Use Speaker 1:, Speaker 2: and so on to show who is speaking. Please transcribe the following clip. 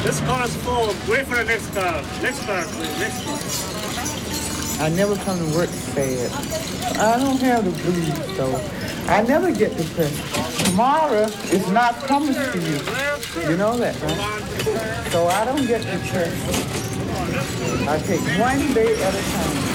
Speaker 1: This car is full. Wait for the next car. Next car, please. Next car.
Speaker 2: I never come to work sad. I don't have the blues, though. I never get depressed. Tomorrow is not promised to you. You know that, right? So I don't get depressed. I take one day at a time.